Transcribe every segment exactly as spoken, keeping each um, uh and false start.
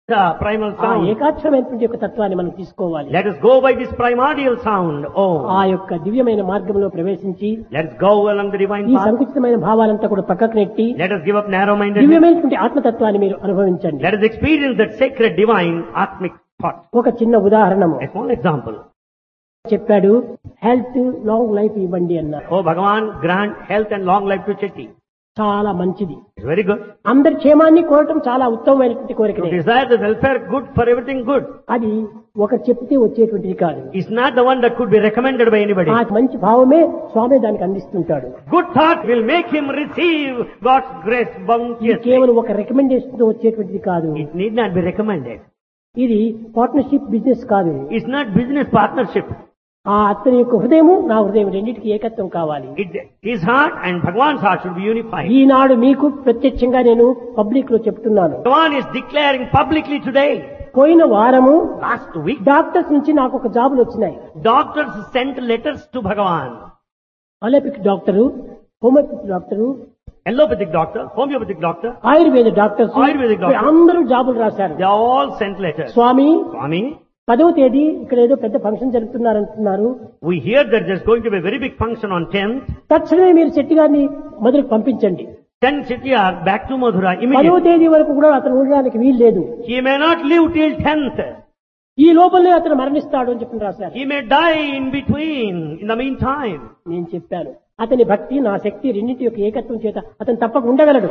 the primal ఆ sound. ఏకాక్షరమైనటువంటి యొక్క తత్వాన్ని మనం తీసుకోవాలి. Let us go by this primordial sound. ఆ Oh, యొక్క దివ్యమైన మార్గంలో ప్రవేశించి let us go along the divine ఈ path. సంకుచితమైన భావాలంతా కూడా పక్కకు నెట్టి Let us give up narrow-mindedness. దివ్యమైనటువంటి ఆత్మతత్వాన్ని మీరు అనుభవించండి. Let us experience that sacred, divine, atmic thought. ఒక చిన్న ఉదాహరణము A small example. చెప్పాడు, హెల్త్ లాంగ్ లైఫ్ ఇవ్వండి అన్నారు. Oh, Bhagavan, grant health and long life to Chetty. చాలా మంచిది. It's very good. అందరి క్షేమాన్ని కోరటం చాలా ఉత్తమమైనటువంటి To కోరికనే. desire the welfare good for everything good. అది ఒక చెప్తే వచ్చేటువంటిది కాదు. It's not the one that could be recommended by anybody. ఆ మంచి భావమే స్వామి దానికి అందిస్తుంటాడు. Good thought will make him receive God's grace ఇది bounteously. కేవలం ఒక రికమెండేషన్ తో వచ్చేటువంటిది కాదు. It need not be recommended. ఇది పార్ట్నర్షిప్ బిజినెస్ కాదు. It's not business partnership. ఆ అతని యొక్క హృదయము నా హృదయం రెండింటికి ఏకత్వం కావాలి. It, his heart and Bhagavan's heart should be unified. ఈనాడు మీకు ప్రత్యక్షంగా నేను పబ్లిక్ లో చెప్తున్నాను. Bhagavan is declaring publicly today. పోయిన వారము Last week, డాక్టర్స్ నుంచి నాకు ఒక జాబులు వచ్చినాయి. doctors sent letters to Bhagavan. Allopathic doctor, homeopathy doctor, Allopathic doctor, homeopathic doctor, Ayurveda doctors ayurvedic doctor. అందరూ జాబులు రాశారు. they all sent letters. Swamy Swami, పదవ తేదీ ఇక్కడ ఏదో పెద్ద function జరుపుతున్నారంటున్నారు. we hear that there's going to be a very big function on tenth. తక్షణమే మీరు శెట్టి గారిని మొదలుకు పంపించండి. Send Chettiar back to Madura పదవ immediately. తేదీ వరకు కూడా అతను ఉండడానికి వీలు లేదు. He may not live till tenth. ఈ లోపలనే అతను మరణిస్తాడు అని చెప్పి రాశారు. He may die in between, in the meantime. నేను చెప్పాను, అతని భక్తి నా శక్తి రెండింటి యొక్క ఏకత్వం చేత అతను తప్పక ఉండగలడు.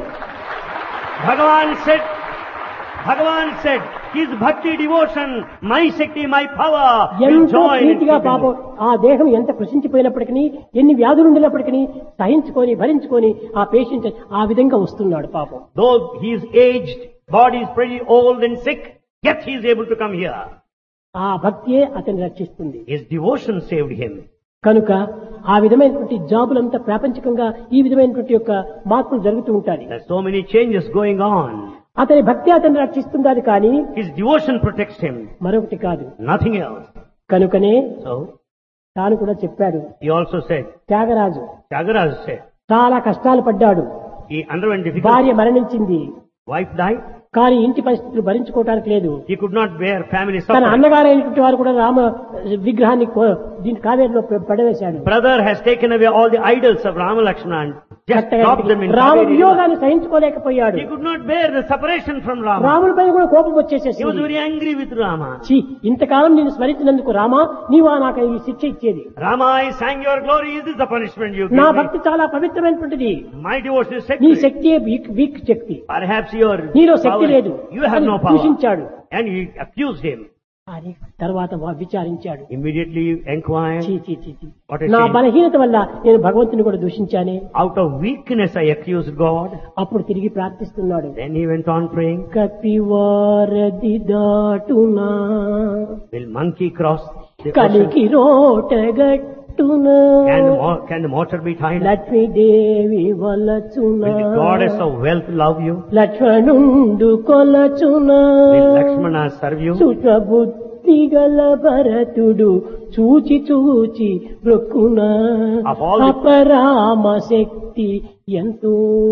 Bhagavan said, Bhagavan said, his bhakti devotion, my shakti, my power will ఎంతో join in ప్రీతిగా keeping పాపం it. ఆ దేహం ఎంత కృషించిపోయినప్పటికీ, ఎన్ని వ్యాధులు ఉండినప్పటికీ సహించుకొని భరించుకొని ఆ పేషెంట్ ఆ విధంగా వస్తున్నాడు పాపం. Though he is aged, body is pretty old and sick, yet he is able to come here. ఆ భక్తియే అతన్ని రక్షిస్తుంది. His devotion saved him. కనుక ఆ విధమైనటువంటి జాబులంతా ప్రాపంచికంగా ఈ విధమైనటువంటి యొక్క మార్పులు జరుగుతూ ఉంటాయి. There's so many changes going on. అతని భక్తి అతన్ని రక్షిస్తుందని కానీ His devotion protects him, మరొకటి కాదు. nothing else. కనుకనే So, తాను కూడా చెప్పాడు, he also said, Tyagaraju Tyagaraja said, చాలా కష్టాలు పడ్డాడు. he underwent difficult. భార్య మరణించింది, Wife died. కానీ ఇంటి పరిస్థితులు భరించుకోవడానికి లేదు. He could not bear family తన suffering. అన్నగారైనటువంటి వారు కూడా రామ విగ్రహాన్ని కో- దీని కావేరిలో పె- పడవేశాడు. Brother has taken away all the idols of Rama Lakshmana and just dropped them in Rama Kaveri river. వియోగాన్ని సహించుకోలేకపోయాడు. He could not bear the separation from Rama. రాముడి పైన కూడా కోపం He was వచ్చేసేసింది. very angry with Rama. ఛీ, ఇంతకాలం నేను స్మరించినందుకు రామా నీవా నాకు ఈ శిక్ష ఇచ్చేది. Rama, I sang your glory. Is this the punishment you నా give me? భక్తి చాలా పవిత్రమైనటువంటిది. My devotion is నీ sacred. Shakti week week Shakti, Perhaps your నీలో శక్తి power, లేదు you have అని no power. దూషించాడు. And he accused him. అని తర్వాత వా- విచారించాడు. Immediately inquired, చీ, చీ, చీ, చీ. What a నా shame. బలహీనత వల్ల నేను భగవంతుని కూడా దూషించానే. out of weakness I accused God. అప్పుడు తిరిగి ప్రార్థిస్తున్నాడు. Then he went on praying, కపివారది దాటునా will monkey cross the ocean? కలికి రోటగట్టునా Can the, mo- can the mortar be tied? Lakshmidevi వలచునా Will the goddess of wealth love you? లక్ష్మణుండు కొలచునా Will Lakshmana serve you? సుఖబుద్ధి గల భరతుడు చూచి చూచి బ్రొక్కునా Of all the- అపరామ శక్తి ఎంతో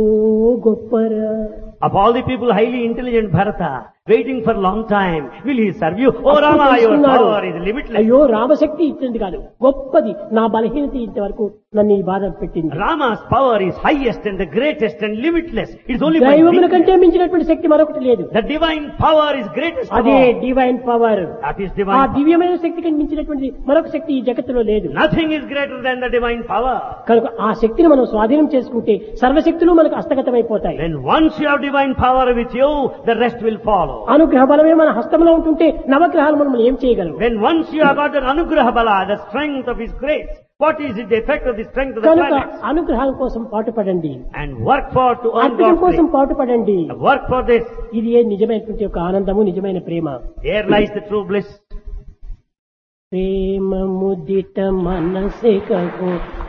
గొప్పరా. Of all the people highly intelligent Bharata, waiting for long time, will he serve you? Oh అప్పుడు Rama, your తెలుసుకున్నాడు, power is limitless. అయ్యో రామశక్తి ఇచ్చింది కాదు, గొప్పది, నా బలహీనత ఇంతవరకు నన్ను ఈ బాధ పెట్టింది. Rama's power is highest and the greatest and limitless. It's only my దైవముల weakness. కంటే మించినటువంటి శక్తి మరొకటి లేదు. The divine power is greatest of అదే all. Divine power. That is ఆ divine power. దివ్యమైన శక్తి కంటే మించినటువంటి మరొక శక్తి ఈ జగత్తులో లేదు. Nothing is greater than the divine power. కనుక ఆ శక్తిని మనం స్వాధీనం చేసుకుంటే సర్వశక్తులు మనకు హస్తగతమైపోతాయి. When once you have divine power with you, the rest will follow. అనుగ్రహ బలమే మన హస్తంలో ఉంటుంటే నవగ్రహాలు మనం ఏం చేయగలం? When once you have got the anugraha bala, the strength of his grace, what is it, the effect of the strength of the కనుక planets? అనుగ్రహాల కోసం పాటుపడండి, And work for to earn అద్భుతం God's కోసం grace. పాటుపడండి. Work for this. ఇది ఏ నిజమైనటువంటి ఒక ఆనందము, నిజమైన ప్రేమ. There lies the true bliss. ప్రేమ ముదిత మనసే కహో